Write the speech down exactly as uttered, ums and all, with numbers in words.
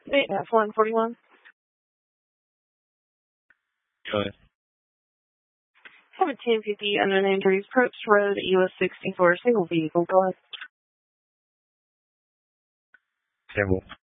Hey, F one forty-one. Go ahead. seventeen fifty unnamed trees, approach road, U S sixty-four, single vehicle, go ahead. Single.